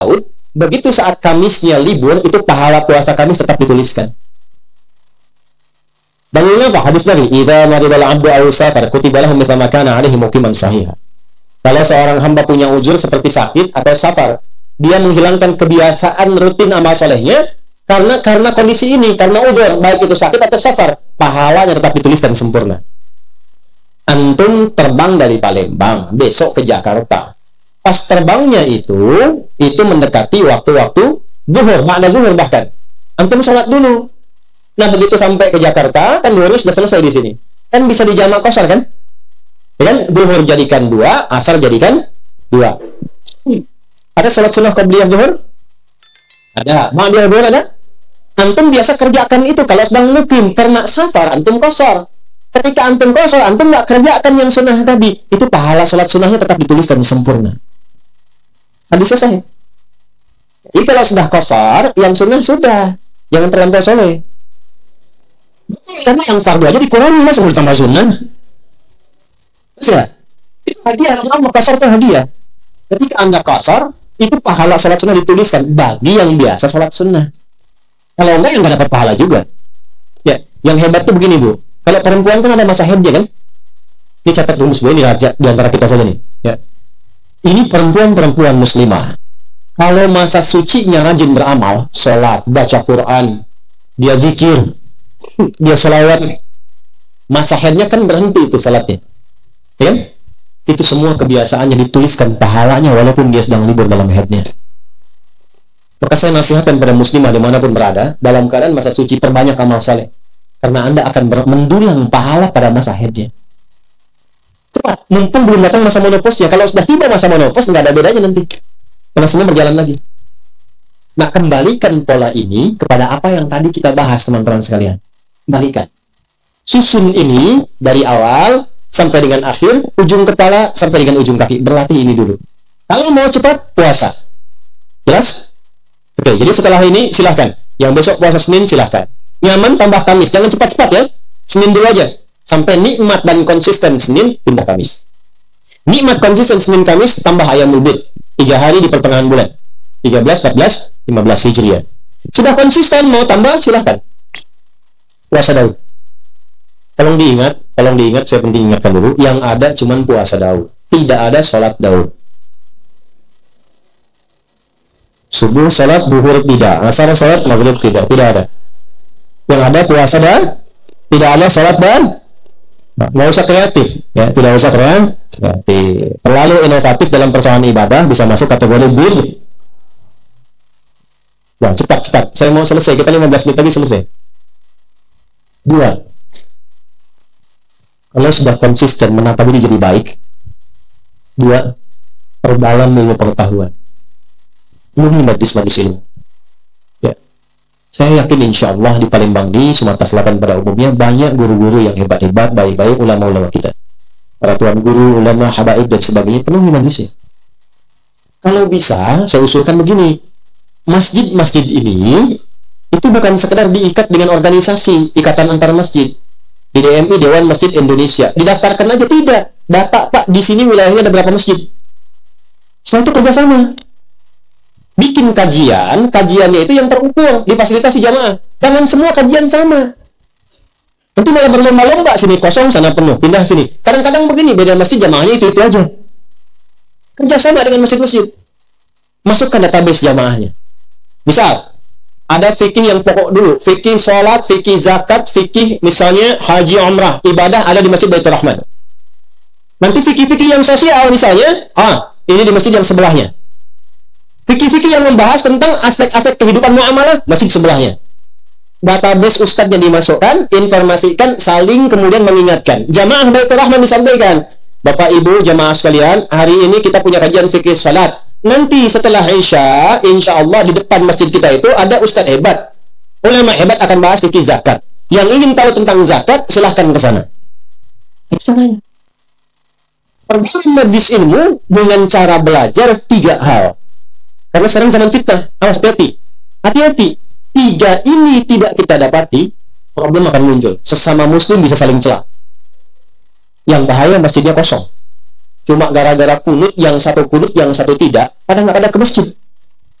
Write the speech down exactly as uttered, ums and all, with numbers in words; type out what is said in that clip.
Daud, begitu saat Kamisnya libur, itu pahala puasa Kamis tetap dituliskan. Dalilnya apa? Hadis dari idza maridal abdu aw safar kutiba lahu mithla ma kana alaihi muqiman sahiha. Kalau seorang hamba punya uzur seperti sakit atau safar, dia menghilangkan kebiasaan rutin amal solehnya karena karena kondisi ini, karena uzur, baik itu sakit atau safar, pahalanya tetap dituliskan sempurna. Antum terbang dari Palembang besok ke Jakarta. Pas terbangnya itu, itu mendekati waktu-waktu zuhur, makna zuhur bahkan. Antum sholat dulu. Nah, begitu sampai ke Jakarta, kan zuhurnya sudah selesai di sini. Kan bisa dijamak qashar kan? Ya kan? Zuhur jadikan dua, asar jadikan dua. Ada sholat sunnah qabliyah zuhur? Ada. Ba'diyah zuhur ada? Antum biasa kerjakan itu kalau sedang mukim, karena safar antum qashar. Ketika antum qashar, antum nggak kerjakan yang sunnah tadi, itu pahala sholat sunnahnya tetap dituliskan sempurna. Hadisnya sahih. Jadi kalau sudah qashar, yang sunnah sudah, jangan terlampau soleh. Karena yang fardu aja dikurangi, masa boleh tambah sunnah? Ya, itu hadiah. Allah qashar itu hadiah. Ketika anda qashar, itu pahala sholat sunnah dituliskan bagi yang biasa sholat sunnah. Kalau enggak, yang nggak dapat pahala juga. Ya, yang hebat tuh begini bu. Kalau perempuan kan ada masa haidnya kan? Ini catat rumus bu, ini raja di antara kita saja nih. Ya. Ini perempuan-perempuan muslimah. Kalau masa sucinya rajin beramal, sholat, baca Quran, dia zikir, dia sholawat, masa haidnya kan berhenti itu sholatnya. Ya kan? Itu semua kebiasaannya dituliskan pahalanya walaupun dia sedang libur dalam haidnya. Maka saya nasihatkan pada muslimah dimanapun berada, dalam keadaan masa suci perbanyak amal saleh. Karena anda akan mendulang pahala pada masa haidnya. Cepat, mumpung belum datang masa menopausnya. Kalau sudah tiba masa menopause, nggak ada bedanya nanti. Karena semua berjalan lagi. Nah, kembalikan pola ini kepada apa yang tadi kita bahas, teman-teman sekalian. Kembalikan. Susun ini dari awal sampai dengan akhir, ujung kepala sampai dengan ujung kaki. Berlatih ini dulu. Kalau mau cepat, puasa. Jelas? Oke, jadi setelah ini silahkan. Yang besok puasa Senin silahkan. Nyaman tambah Kamis, jangan cepat-cepat ya. Senin dulu aja. Sampai nikmat dan konsisten Senin, pindah Kamis. Nikmat konsisten Senin Kamis, tambah ayamul bid. Tiga hari di pertengahan bulan. tiga belas, empat belas, lima belas Hijriah. Sudah konsisten, mau tambah, silahkan. Puasa Daud. Tolong diingat, tolong diingat, saya penting ingatkan dulu. Yang ada cuman puasa Daud. Tidak ada sholat Daud. Subuh, sholat, duhur tidak. Asar, sholat, maghrib tidak. Tidak ada. Yang ada puasa dan tidak ada sholat dan nggak usah kreatif ya, tidak usah keren ya, terlalu inovatif dalam persoalan ibadah bisa masuk kategori bir. Wah, cepat cepat saya mau selesai, kita lima belas menit lagi selesai. Dua, kalau sudah konsisten menata diri jadi baik. Dua, perdalam ilmu pengetahuan, ilmu majlis-majlis ilmu. Saya yakin insya Allah di Palembang, di Sumatera Selatan pada umumnya banyak guru-guru yang hebat-hebat, baik-baik ulama-ulama kita. Para tuan guru, ulama, habaib dan sebagainya penuhi majlisnya. Kalau bisa, saya usulkan begini. Masjid-masjid ini itu bukan sekedar diikat dengan organisasi, ikatan antar masjid. Di D M I, Dewan Masjid Indonesia. Didaftarkan aja, tidak. Data, Pak, di sini wilayahnya ada berapa masjid. Setelah itu kerjasama. Bikin kajian, kajiannya itu yang terukur, difasilitasi jamaah. Jangan semua kajian sama. Nanti malah berlomba-lomba, sini kosong, sana penuh, pindah sini. Kadang-kadang begini, beda masjid jamaahnya itu-itu aja. Kerjasama dengan masjid-masjid. Masukkan database jamaahnya. Misal, ada fikih yang pokok dulu. Fikih sholat, fikih zakat, fikih misalnya haji umrah, ibadah ada di Masjid Baitur Rahman. Nanti fikih-fikih yang sosial misalnya, ah, ini di masjid yang sebelahnya. Fikih-fikih yang membahas tentang aspek-aspek kehidupan muamalah, masjid sebelahnya. Database ustadznya dimasukkan, informasikan, saling kemudian mengingatkan. Jamaah Baitur Rahman disampaikan, Bapak Ibu jamaah sekalian, hari ini kita punya kajian fikih salat. Nanti setelah Isya, insya Allah di depan masjid kita itu ada ustadz hebat, ulama hebat akan bahas fikih zakat. Yang ingin tahu tentang zakat, silahkan ke sana. Itu caranya. Perbaiki majlis ilmu dengan cara belajar tiga hal. Karena sekarang zaman fitnah, awas hati-hati. Hati-hati. Tiga ini tidak kita dapati, problem akan muncul. Sesama muslim bisa saling celah. Yang bahaya masjidnya kosong. Cuma gara-gara kunut, yang satu kunut, yang satu tidak, pada nggak pada ke masjid.